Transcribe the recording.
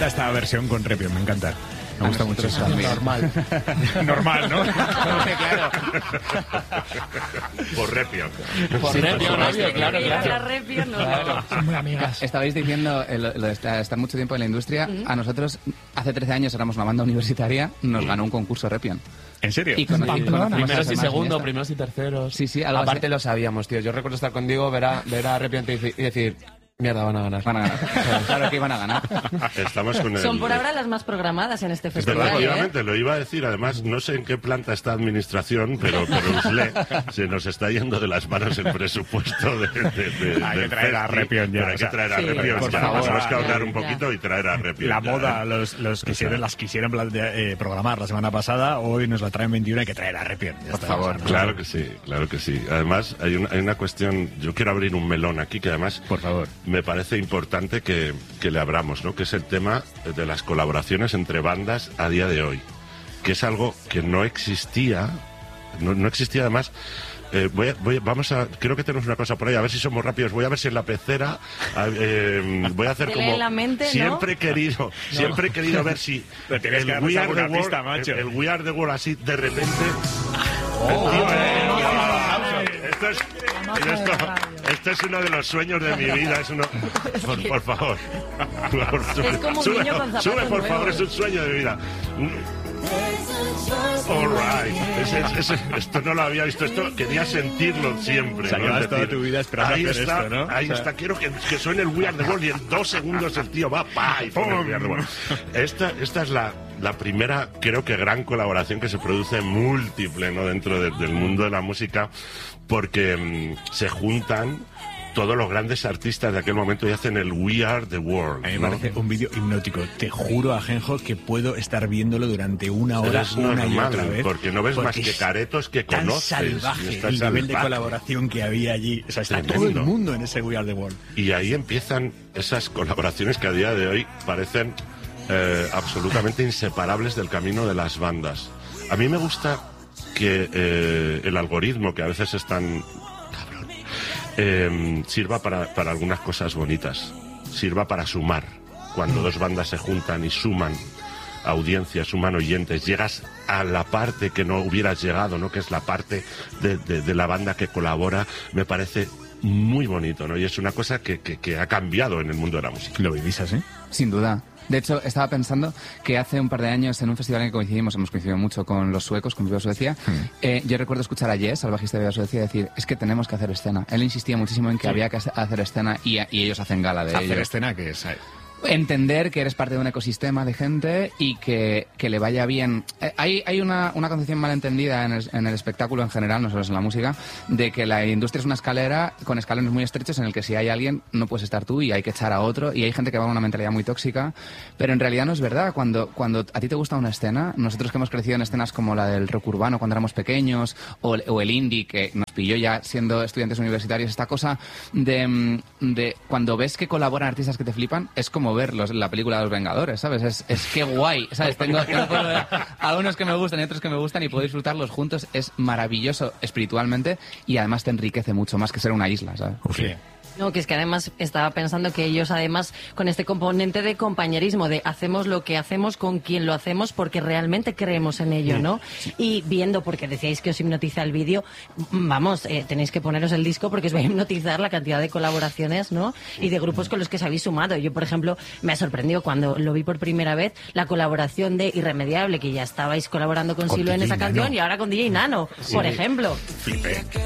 encanta esta versión con Repion, me encanta. Me gusta mucho eso. Normal. Normal, ¿no? Claro. Por Repion. Por Repion, claro. La Repion, no. Claro. Son muy amigas. Estabais diciendo lo de estar mucho tiempo en la industria. A nosotros, hace 13 años éramos una banda universitaria, nos ganó un concurso Repion. ¿En serio? Y con Primeros y segundos, primeros y terceros. Sí, algo Aparte así. lo sabíamos, tío. Yo recuerdo estar contigo, ver a Repion y decir, mierda, van a ganar. Van a ganar. Claro que iban a ganar. Estamos con el... Son por ahora las más programadas en este festival. Efectivamente, lo iba a decir. Además, no sé en qué planta está administración, pero USLE se nos está yendo de las manos el presupuesto de hay que traer a Repion ya. Hay que traer a Repion. por Ya, favor. tenemos que ahorrar un poquito y traer a Repion. La ya, moda, las quisieron programar la semana pasada, hoy nos la traen 21, hay que traer a Repion. Por favor. Claro que sí, claro que sí. Además, hay una cuestión, yo quiero abrir un melón aquí que además Por favor. me parece importante que le abramos, ¿no? Que es el tema de las colaboraciones entre bandas a día de hoy, que es algo que no existía, no existía además. Creo que tenemos una cosa por ahí, a ver si somos rápidos, voy a ver si en la pecera voy a hacer Te como lee la mente, ¿no? siempre he querido ver si Pero tienes que darnos alguna pista, macho. el We Are the World así de repente. Esto es uno de los sueños de mi vida, es uno. Por favor. Es como un niño con zapatos sube, por favor, nuevos. es un sueño de mi vida. All right. Esto no lo había visto, esto quería sentirlo siempre. O sea, ¿no? llevas Es toda decir, tu vida esperando ahí hacer está, esto, ¿no? Ahí O sea, está, quiero que suene el We Are the World y en 2 segundos el tío va, ¡pa! Y pone el We Are the World. Esta es la primera, creo que gran colaboración que se produce múltiple, ¿no? Dentro del mundo de la música, porque se juntan todos los grandes artistas de aquel momento y hacen el We Are the World. A mí me ¿no? parece un vídeo hipnótico. Te juro, Ajenjo, que puedo estar viéndolo durante una hora, Es una y normal, otra vez. porque no ves más porque que es caretos que tan conoces. salvaje Está el nivel de salvaje. colaboración que había allí. O sea, está Tremendo. todo el mundo en ese We Are the World. Y ahí empiezan esas colaboraciones que a día de hoy parecen absolutamente inseparables del camino de las bandas. A mí me gusta que el algoritmo, que a veces es tan cabrón, sirva para algunas cosas bonitas, sirva para sumar. Cuando dos bandas se juntan y suman audiencias, suman oyentes, llegas a la parte que no hubieras llegado, ¿no? Que es la parte de la banda que colabora. Me parece muy bonito, ¿no? Y es una cosa que ha cambiado en el mundo de la música. ¿Lo vivís así? Sin duda. De hecho, estaba pensando que hace un par de años en un festival en que coincidimos, hemos coincidido mucho con los suecos, con Viva Suecia, yo recuerdo escuchar a Jess, al bajista de Viva Suecia, decir, es que tenemos que hacer escena. Él insistía muchísimo en que había que hacer escena y ellos hacen gala de ello. Hacer escena, que es... Entender que eres parte de un ecosistema de gente y que le vaya bien. Hay una concepción malentendida en el espectáculo en general, no solo en la música, de que la industria es una escalera con escalones muy estrechos en el que si hay alguien no puedes estar tú y hay que echar a otro, y hay gente que va con una mentalidad muy tóxica, pero en realidad no es verdad. Cuando a ti te gusta una escena, nosotros que hemos crecido en escenas como la del rock urbano cuando éramos pequeños, o el indie que nos pilló ya siendo estudiantes universitarios, esta cosa de cuando ves que colaboran artistas que te flipan, es como verlos en la película de los Vengadores, ¿sabes? Es que guay, ¿sabes? Tengo algunos que me gustan y otros que me gustan y puedo disfrutarlos juntos. Es maravilloso espiritualmente y además te enriquece mucho más que ser una isla, ¿sabes? Sí. No, que es que además estaba pensando que ellos además con este componente de compañerismo, de hacemos lo que hacemos con quien lo hacemos porque realmente creemos en ello, ¿no? Y viendo, porque decíais que os hipnotiza el vídeo, vamos, tenéis que poneros el disco porque os va a hipnotizar la cantidad de colaboraciones, ¿no? Y de grupos con los que os habéis sumado. Yo, por ejemplo, me ha sorprendido cuando lo vi por primera vez la colaboración de Irremediable, que ya estabais colaborando con Silo en esa DJ canción Nano. y ahora con DJ Nano, por ejemplo. Flipé.